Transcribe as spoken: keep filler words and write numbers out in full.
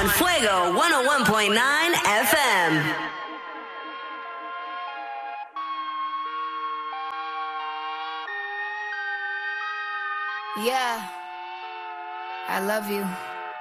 on Fuego one oh one point nine F M. Yeah, I love you.